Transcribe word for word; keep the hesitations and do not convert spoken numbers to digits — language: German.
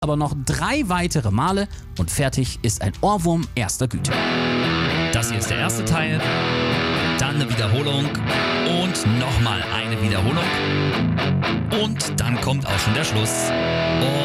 aber noch drei weitere Male und fertig ist ein Ohrwurm erster Güte. Das hier ist der erste Teil, dann eine Wiederholung und nochmal eine Wiederholung und dann kommt auch schon der Schluss. Und